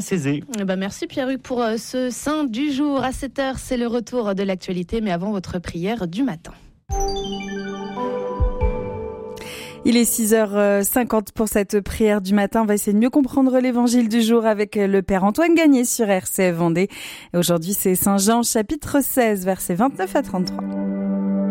Cézé. Merci Pierre-Hugues pour ce saint du jour. À 7h, c'est le retour de l'actualité, mais avant votre prière du matin. Il est 6h50 pour cette prière du matin. On va essayer de mieux comprendre l'évangile du jour avec le Père Antoine Gagné sur RCF Vendée. Et aujourd'hui, c'est Saint Jean, chapitre 16, versets 29 à 33.